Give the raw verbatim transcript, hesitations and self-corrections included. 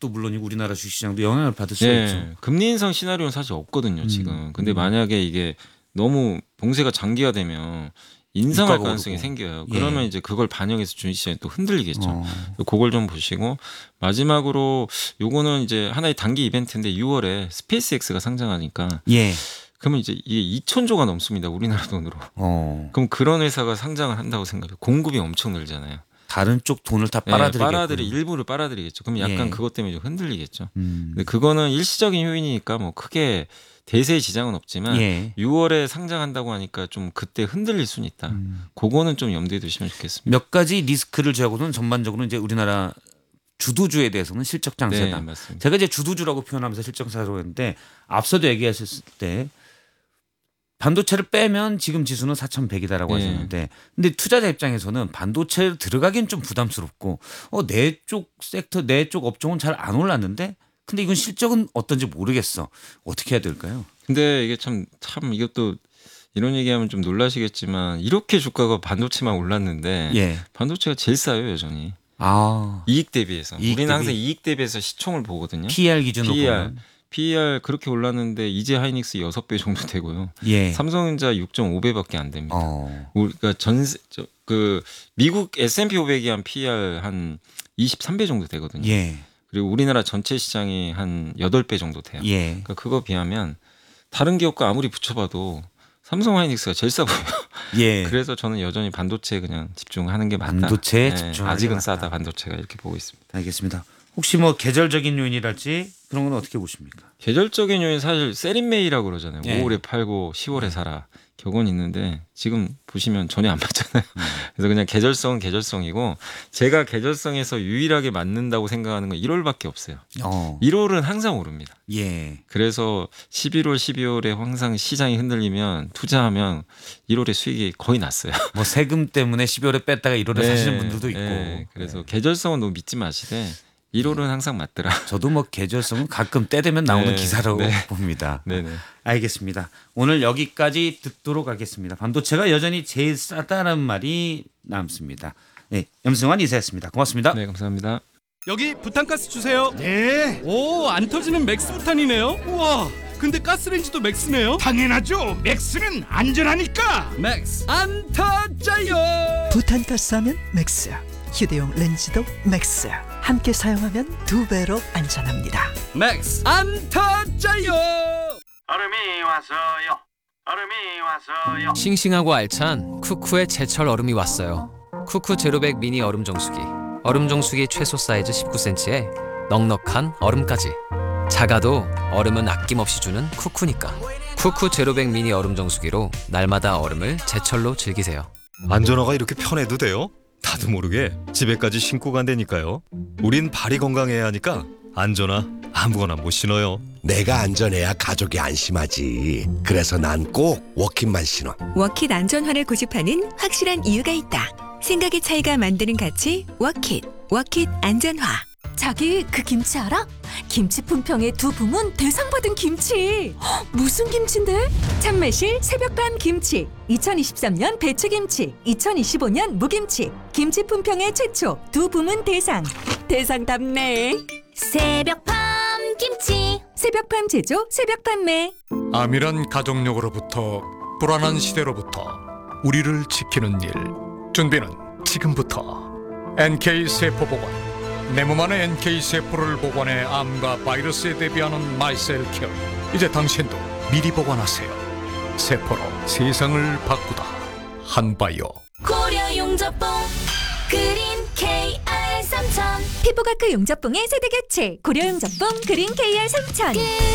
미국도 물론이고 우리나라 주식시장도 영향을 받을 수 네, 있죠. 금리 인상 시나리오는 사실 없거든요 지금. 음. 근데 음. 만약에 이게 너무 봉쇄가 장기화되면 인상할 물가가 가능성이 오르고. 생겨요. 예. 그러면 이제 그걸 반영해서 주식시장이 또 흔들리겠죠. 어. 그걸 좀 보시고 마지막으로 요거는 이제 하나의 단기 이벤트인데 유월에 스페이스X가 상장하니까 예. 그러면 이제 이게 이천조가 넘습니다. 우리나라 돈으로. 어. 그럼 그런 회사가 상장을 한다고 생각해요. 공급이 엄청 늘잖아요. 다른 쪽 돈을 다 네, 빨아들이겠고. 빨아들이 일부를 빨아들이겠죠. 그럼 약간 예. 그것 때문에 좀 흔들리겠죠. 음. 근데 그거는 일시적인 요인이니까 뭐 크게 대세의 지장은 없지만 예. 유월에 상장한다고 하니까 좀 그때 흔들릴 수는 있다. 음. 그거는 좀 염두에 두시면 좋겠습니다. 몇 가지 리스크를 제하고는 전반적으로 이제 우리나라 주도주에 대해서는 실적 장세다. 네, 맞습니다. 제가 이제 주도주라고 표현하면서 실적 장세라고 했는데 앞서도 얘기하셨을 때 반도체를 빼면 지금 지수는 사천백이다라고 네. 하셨는데 근데 투자자 입장에서는 반도체를 들어가긴 좀 부담스럽고 어, 내 쪽 섹터 내 쪽 업종은 잘 안 올랐는데 근데 이건 실적은 어떤지 모르겠어. 어떻게 해야 될까요? 근데 이게 참, 참 이것도 이런 얘기하면 좀 놀라시겠지만 이렇게 주가가 반도체만 올랐는데 예. 반도체가 제일 싸요 여전히. 아. 이익 대비해서. 이익 우리는 대비. 항상 이익 대비해서 시총을 보거든요. 피이알 기준으로 피이알. 보면. 피이알 그렇게 올랐는데 이제 하이닉스 여섯 배 정도 되고요. 예. 삼성전자 육 점 오 배밖에 안 됩니다. 어. 우리가 전세 저, 그 미국 에스 앤 피 오백이 한 피이알 한 이십삼 배 정도 되거든요. 예. 그리고 우리나라 전체 시장이 한 여덟 배 정도 돼요. 예. 그러니까 그거 비하면 다른 기업과 아무리 붙여봐도 삼성 하이닉스가 제일 싸 보여요. 예. 그래서 저는 여전히 반도체에 그냥 집중하는 게 맞다. 반도체에 집중하는 아직은 게 싸다 맞다. 반도체가 이렇게 보고 있습니다. 알겠습니다. 혹시 뭐 계절적인 요인이랄지 그런 건 어떻게 보십니까? 계절적인 요인 사실 세린메이라고 그러잖아요. 예. 오월에 팔고 시월에 사라. 격언 있는데 지금 보시면 전혀 안 맞잖아요. 음. 그래서 그냥 계절성은 계절성이고 제가 계절성에서 유일하게 맞는다고 생각하는 건 일월밖에 없어요. 어. 일월은 항상 오릅니다. 예. 그래서 십일월, 십이월에 항상 시장이 흔들리면 투자하면 일월에 수익이 거의 났어요. 뭐 세금 때문에 십이월에 뺐다가 일월에 사시는 분들도 있고. 네. 그래서 네. 계절성은 너무 믿지 마시되 일월은 항상 맞더라. 저도 뭐 계절성은 가끔 때 되면 나오는 네. 기사로 네. 봅니다. 네네. 알겠습니다. 오늘 여기까지 듣도록 하겠습니다. 반도체가 여전히 제일 싸다는 말이 남습니다. 네, 염승환 이사였습니다. 고맙습니다. 네, 감사합니다. 여기 부탄가스 주세요. 네, 오, 안 터지는 맥스 부탄이네요. 우와, 근데 가스레인지도 맥스네요. 당연하죠. 맥스는 안전하니까. 맥스 안 터져요. 부탄가스 하면 맥스, 휴대용 렌즈도 맥스. 함께 사용하면 두 배로 안전합니다. 맥스 안 터져요. 얼음이 왔어요. 얼음이 왔어요. 싱싱하고 알찬 쿠쿠의 제철 얼음이 왔어요. 쿠쿠 제로백 미니 얼음 정수기. 얼음 정수기 최소 사이즈 십구 센티미터에 넉넉한 얼음까지. 작아도 얼음은 아낌없이 주는 쿠쿠니까. 쿠쿠 제로백 미니 얼음 정수기로 날마다 얼음을 제철로 즐기세요. 안전화가 이렇게 편해도 돼요? 나도 모르게 집에까지 신고 간다니까요. 우린 발이 건강해야 하니까 안전화 아무거나 못 신어요. 내가 안전해야 가족이 안심하지. 그래서 난 꼭 워킷만 신어. 워킷 안전화를 고집하는 확실한 이유가 있다. 생각의 차이가 만드는 가치 워킷. 워킷 안전화. 자기 그 김치 알아? 김치 품평의 두 부문 대상 받은 김치. 헉, 무슨 김치인데? 참매실 새벽밤 김치. 이천이십삼 년 배추김치, 이천이십오 년 무김치. 김치 품평의 최초 두 부문 대상. 대상답네. 새벽밤 김치. 새벽밤 제조 새벽 판매. 암이란 가족력으로부터 불안한 시대로부터 우리를 지키는 일. 준비는 지금부터. 엔케이 세포 복원. 내 몸 안의 엔케이 세포를 복원해 암과 바이러스에 대비하는 마이셀 케어. 이제 당신도 미리 복원하세요. 세포로 세상을 바꾸다. 한바이오. 고려 용접봉 그린 케이알 삼천. 피부과크 용접봉의 세대 교체. 고려 용접봉 그린 케이알 삼천.